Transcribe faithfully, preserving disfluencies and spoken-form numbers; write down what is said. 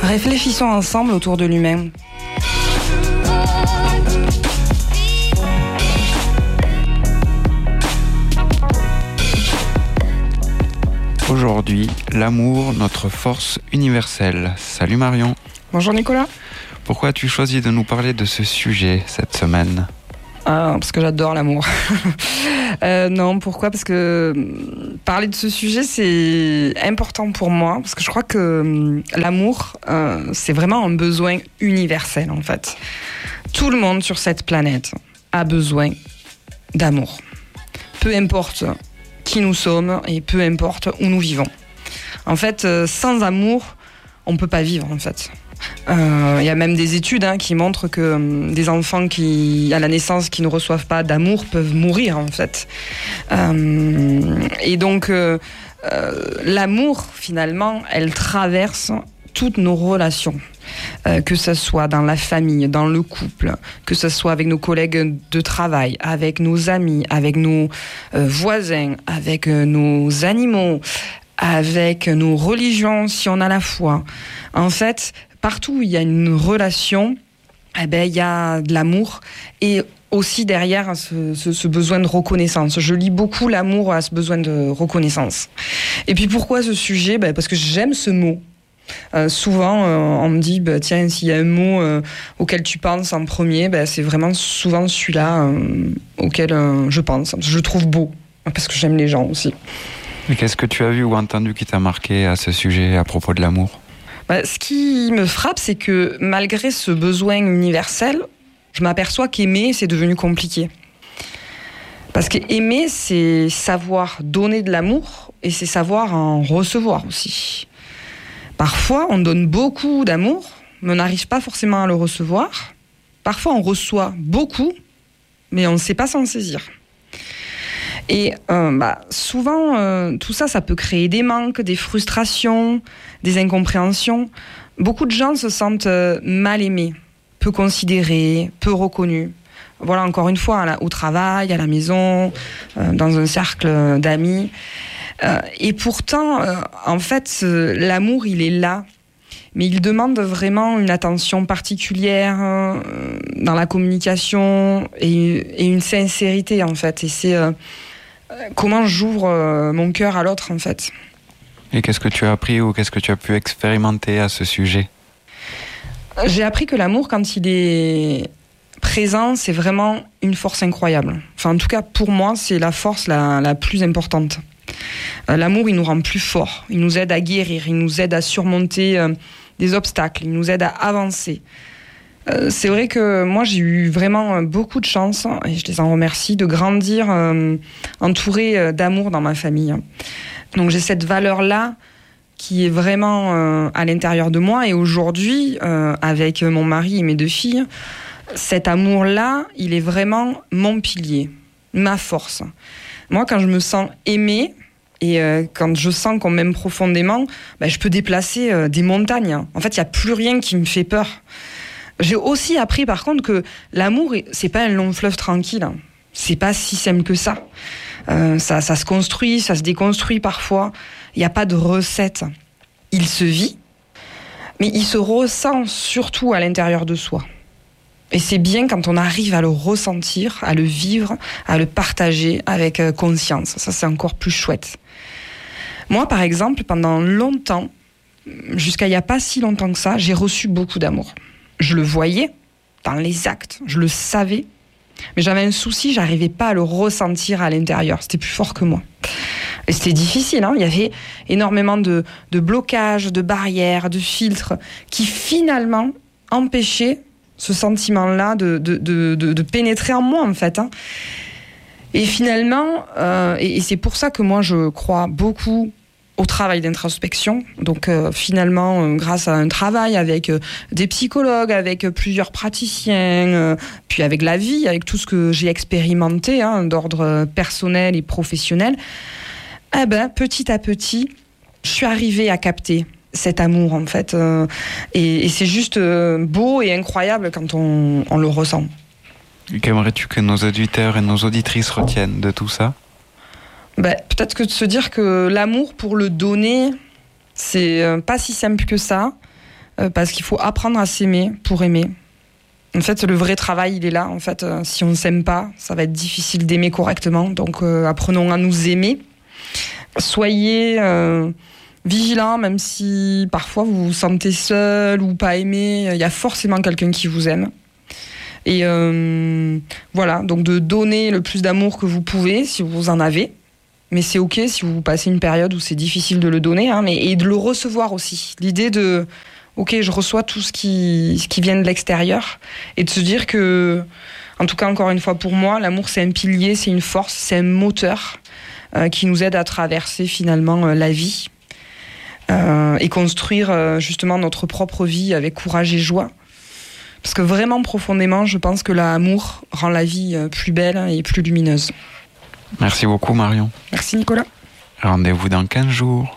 Réfléchissons ensemble autour de l'humain. Aujourd'hui, l'amour, notre force universelle. Salut Marion. Bonjour Nicolas. Pourquoi as-tu choisi de nous parler de ce sujet cette semaine ? Ah, parce que j'adore l'amour. euh, non, pourquoi ? Parce que parler de ce sujet, c'est important pour moi, parce que je crois que l'amour, euh, c'est vraiment un besoin universel, en fait. Tout le monde sur cette planète a besoin d'amour. Peu importe qui nous sommes et peu importe où nous vivons. En fait, euh, sans amour, on ne peut pas vivre, en fait. Il euh, y a même des études hein, qui montrent que euh, des enfants qui, à la naissance qui ne reçoivent pas d'amour peuvent mourir en fait. Euh, et donc euh, euh, l'amour finalement, elle traverse toutes nos relations. Euh, que ce soit dans la famille, dans le couple, que ce soit avec nos collègues de travail, avec nos amis, avec nos euh, voisins, avec euh, nos animaux, avec nos religions si on a la foi. En fait, partout où il y a une relation, eh ben, il y a de l'amour et aussi derrière ce, ce, ce besoin de reconnaissance. Je lis beaucoup l'amour à ce besoin de reconnaissance. Et puis pourquoi ce sujet ? Ben, parce que j'aime ce mot. Euh, souvent, euh, on me dit, bah, tiens, s'il y a un mot euh, auquel tu penses en premier, bah, c'est vraiment souvent celui-là euh, auquel euh, je pense. Je le trouve beau, parce que j'aime les gens aussi. Et qu'est-ce que tu as vu ou entendu qui t'a marqué à ce sujet à propos de l'amour ? Bah, ce qui me frappe, c'est que malgré ce besoin universel, je m'aperçois qu'aimer, c'est devenu compliqué. Parce qu'aimer, c'est savoir donner de l'amour et c'est savoir en recevoir aussi. Parfois, on donne beaucoup d'amour, mais on n'arrive pas forcément à le recevoir. Parfois, on reçoit beaucoup, mais on ne sait pas s'en saisir. Et euh, bah, souvent, euh, tout ça, ça peut créer des manques, des frustrations, des incompréhensions. Beaucoup de gens se sentent euh, mal aimés, peu considérés, peu reconnus. Voilà, encore une fois, là, au travail, à la maison, euh, dans un cercle d'amis. Euh, et pourtant, euh, en fait, euh, l'amour, il est là. Mais il demande vraiment une attention particulière euh, dans la communication et, et une sincérité, en fait. Et c'est euh, comment j'ouvre euh, mon cœur à l'autre, en fait. Et qu'est-ce que tu as appris ou qu'est-ce que tu as pu expérimenter à ce sujet ? J'ai appris que l'amour, quand il est présent, c'est vraiment une force incroyable. Enfin, en tout cas, pour moi, c'est la force la, la plus importante. Euh, l'amour, il nous rend plus forts, il nous aide à guérir, il nous aide à surmonter euh, des obstacles, il nous aide à avancer. Euh, c'est vrai que moi, j'ai eu vraiment beaucoup de chance, et je les en remercie, de grandir euh, entourée euh, d'amour dans ma famille. Donc j'ai cette valeur-là qui est vraiment euh, à l'intérieur de moi, et aujourd'hui, euh, avec mon mari et mes deux filles, cet amour-là, il est vraiment mon pilier, ma force. Moi, quand je me sens aimée, et euh, quand je sens qu'on m'aime profondément, bah, je peux déplacer euh, des montagnes. En fait, il n'y a plus rien qui me fait peur. J'ai aussi appris, par contre, que l'amour, c'est pas un long fleuve tranquille. C'est pas si simple que ça. Euh, ça, ça se construit, ça se déconstruit parfois. Il n'y a pas de recette. Il se vit, mais il se ressent surtout à l'intérieur de soi. Et c'est bien quand on arrive à le ressentir, à le vivre, à le partager avec conscience. Ça, c'est encore plus chouette. Moi, par exemple, pendant longtemps, jusqu'à il n'y a pas si longtemps que ça, j'ai reçu beaucoup d'amour. Je le voyais dans les actes, je le savais, mais j'avais un souci, j'arrivais pas à le ressentir à l'intérieur. C'était plus fort que moi. Et c'était difficile, hein. Il y avait énormément de, de blocages, de barrières, de filtres qui finalement empêchaient ce sentiment-là de, de, de, de, de pénétrer en moi, en fait. Hein. Et finalement, euh, et, et c'est pour ça que moi, je crois beaucoup au travail d'introspection. Donc euh, finalement, euh, grâce à un travail avec euh, des psychologues, avec euh, plusieurs praticiens, euh, puis avec la vie, avec tout ce que j'ai expérimenté, hein, d'ordre personnel et professionnel, eh ben, petit à petit, je suis arrivée à capter cet amour, en fait. Euh, et, et c'est juste euh, beau et incroyable quand on, on le ressent. Qu'aimerais-tu que nos auditeurs et nos auditrices retiennent de tout ça ? Ben, peut-être que de se dire que l'amour, pour le donner, c'est euh, pas si simple que ça. euh, parce qu'il faut apprendre à s'aimer pour aimer. En fait, le vrai travail, il est là. En fait, euh, si on ne s'aime pas, ça va être difficile d'aimer correctement. Donc, euh, apprenons à nous aimer. Soyez euh, vigilants, même si parfois vous vous sentez seul ou pas aimé. Il y a forcément quelqu'un qui vous aime. Et euh, voilà, donc de donner le plus d'amour que vous pouvez, si vous en avez. Mais c'est ok si vous passez une période où c'est difficile de le donner, hein, mais, et de le recevoir aussi. L'idée de... Ok, je reçois tout ce qui, ce qui vient de l'extérieur et de se dire que, en tout cas, encore une fois, pour moi, l'amour, c'est un pilier, c'est une force, c'est un moteur euh, qui nous aide à traverser finalement euh, la vie euh, et construire euh, justement notre propre vie avec courage et joie. Parce que vraiment, profondément, je pense que l'amour rend la vie euh, plus belle et plus lumineuse. Merci beaucoup, Marion. Merci, Nicolas. Rendez-vous dans quinze jours.